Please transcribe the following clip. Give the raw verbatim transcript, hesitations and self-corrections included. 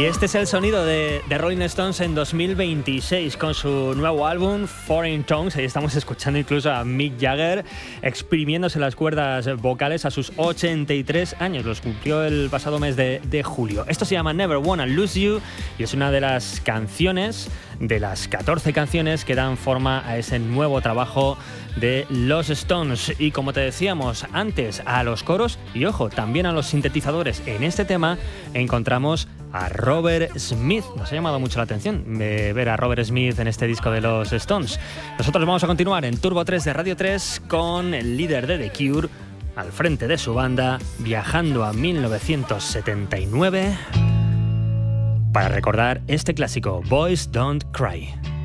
Y este es el sonido de, de Rolling Stones en dos mil veintiséis con su nuevo álbum Foreign Tongues. Ahí estamos escuchando incluso a Mick Jagger exprimiéndose las cuerdas vocales a sus ochenta y tres años. Los cumplió el pasado mes de, de julio. Esto se llama Never Wanna Lose You y es una de las canciones, de las catorce canciones que dan forma a ese nuevo trabajo de los Stones. Y como te decíamos antes, a los coros y, ojo, también a los sintetizadores en este tema encontramos a Robert Smith. Nos ha llamado mucho la atención ver a Robert Smith en este disco de los Stones. Nosotros vamos a continuar en Turbo tres de Radio tres con el líder de The Cure al frente de su banda, viajando a mil novecientos setenta y nueve para recordar este clásico, Boys Don't Cry.